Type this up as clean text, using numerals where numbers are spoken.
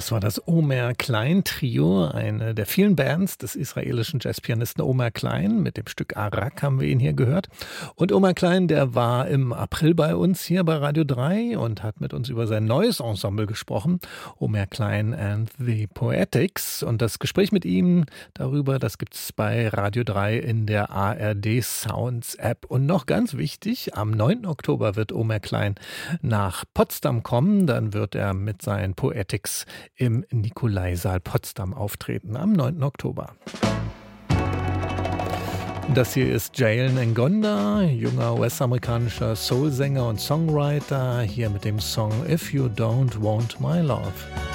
Das war das Omer Klein Trio, eine der vielen Bands des israelischen Jazzpianisten Omer Klein. Mit dem Stück Arak haben wir ihn hier gehört. Und Omer Klein, der war im April bei uns hier bei Radio 3 und hat mit uns über sein neues Ensemble gesprochen, Omer Klein and the Poetics. Und das Gespräch mit ihm darüber, das gibt's bei Radio 3 in der ARD Sounds App. Und noch ganz wichtig, am 9. Oktober wird Omer Klein nach Potsdam kommen. Dann wird er mit seinen Poetics im Nikolaisaal Potsdam auftreten am 9. Oktober. Das hier ist Jalen Ngonda, junger US-amerikanischer Soul-Sänger und Songwriter, hier mit dem Song If You Don't Want My Love.